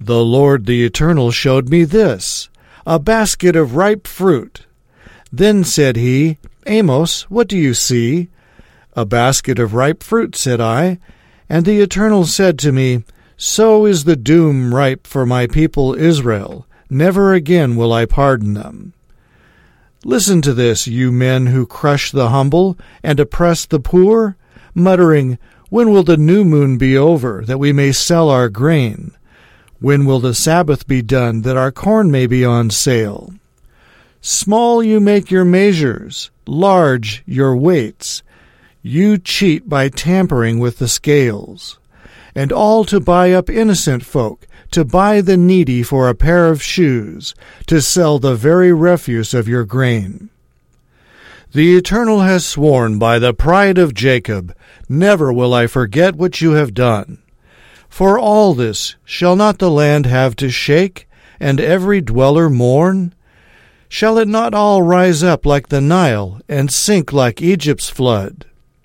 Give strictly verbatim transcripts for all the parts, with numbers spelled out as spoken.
The Lord the Eternal showed me this, a basket of ripe fruit. Then said he, Amos, what do you see? A basket of ripe fruit, said I. And the Eternal said to me, So is the doom ripe for my people Israel. Never again will I pardon them. Listen to this, you men who crush the humble and oppress the poor, muttering, When will the new moon be over, that we may sell our grain? When will the Sabbath be done, that our corn may be on sale? Small you make your measures, large your weights. You cheat by tampering with the scales. And all to buy up innocent folk, to buy the needy for a pair of shoes, to sell the very refuse of your grain. The Eternal has sworn by the pride of Jacob, Never will I forget what you have done. For all this shall not the land have to shake, and every dweller mourn? Shall it not all rise up like the Nile, and sink like Egypt's flood?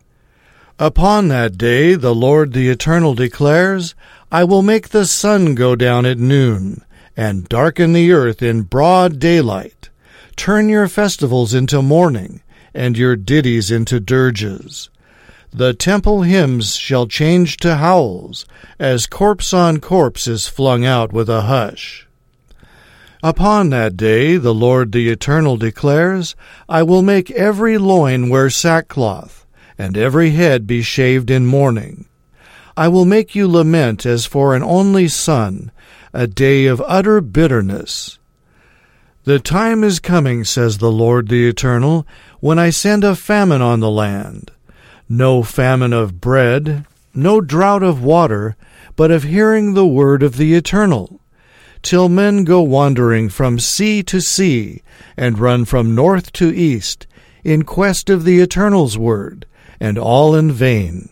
Upon that day the Lord the Eternal declares, I will make the sun go down at noon, and darken the earth in broad daylight. Turn your festivals into mourning, and your ditties into dirges. The temple hymns shall change to howls, as corpse on corpse is flung out with a hush. Upon that day the Lord the Eternal declares, I will make every loin wear sackcloth, and every head be shaved in mourning. I will make you lament as for an only son, a day of utter bitterness. The time is coming, says the Lord the Eternal, when I send a famine on the land. No famine of bread, no drought of water, but of hearing the word of the Eternal, till men go wandering from sea to sea, and run from north to east, in quest of the Eternal's word, and all in vain.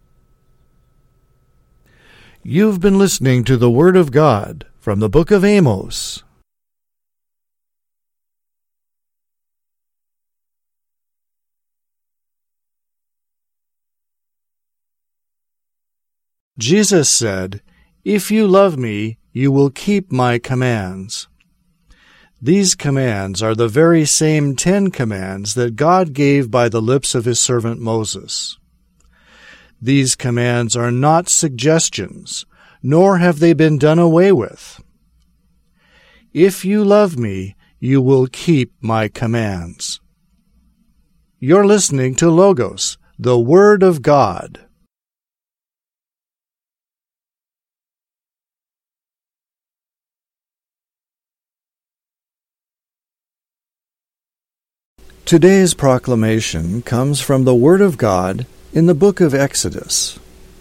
You've been listening to the Word of God from the book of Amos. Jesus said, If you love me, you will keep my commands. These commands are the very same Ten Commands that God gave by the lips of his servant Moses. These commands are not suggestions, nor have they been done away with. If you love me, you will keep my commands. You're listening to Logos, the Word of God. Today's proclamation comes from the Word of God in the book of Exodus.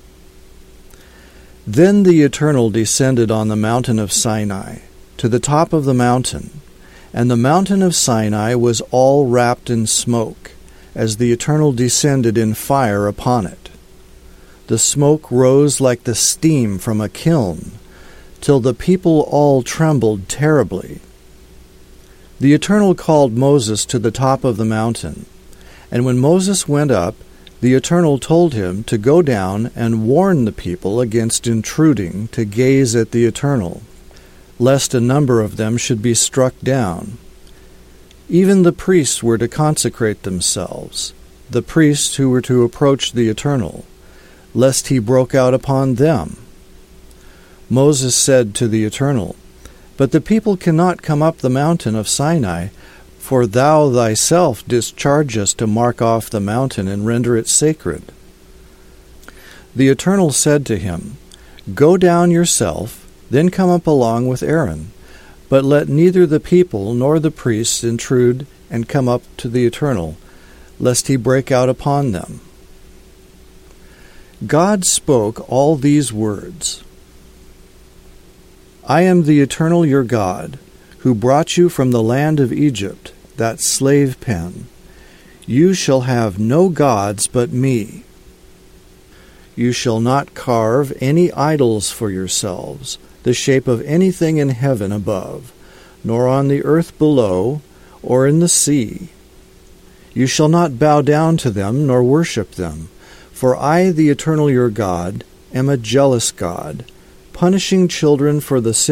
Then the Eternal descended on the mountain of Sinai, to the top of the mountain, and the mountain of Sinai was all wrapped in smoke, as the Eternal descended in fire upon it. The smoke rose like the steam from a kiln, till the people all trembled terribly. The Eternal called Moses to the top of the mountain, and when Moses went up, the Eternal told him to go down and warn the people against intruding to gaze at the Eternal, lest a number of them should be struck down. Even the priests were to consecrate themselves, the priests who were to approach the Eternal, lest he broke out upon them. Moses said to the Eternal, But the people cannot come up the mountain of Sinai, for thou thyself didst charge us to mark off the mountain and render it sacred. The Eternal said to him, Go down yourself, then come up along with Aaron, but let neither the people nor the priests intrude and come up to the Eternal, lest he break out upon them. God spoke all these words. I am the Eternal your God, who brought you from the land of Egypt, that slave pen. You shall have no gods but me. You shall not carve any idols for yourselves, the shape of anything in heaven above, nor on the earth below, or in the sea. You shall not bow down to them, nor worship them, for I, the Eternal your God, am a jealous God, punishing children for the sin